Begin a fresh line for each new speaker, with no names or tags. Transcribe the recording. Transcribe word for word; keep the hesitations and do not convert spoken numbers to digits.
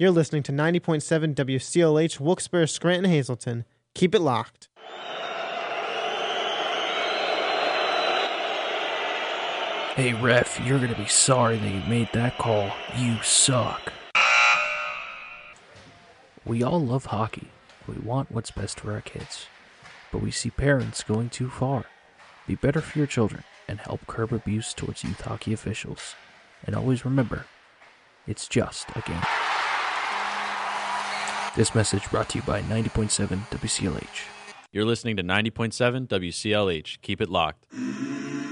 You're listening to ninety point seven W C L H, Wilkes-Barre, Scranton, Hazleton. Keep it locked.
Hey, ref, you're going to be sorry that you made that call. You suck. We all love hockey. We want what's best for our kids. But we see parents going too far. Be better for your children and help curb abuse towards youth hockey officials. And always remember, it's just a game. This message brought to you by ninety point seven W C L H.
You're listening to ninety point seven W C L H. Keep it locked.